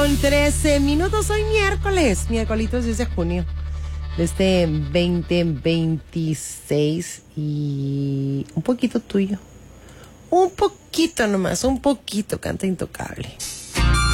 con 13 minutos. Hoy miércolitos 10 de junio de este 2026 y un poquito tuyo. Un poquito nomás, un poquito, canta Intocable.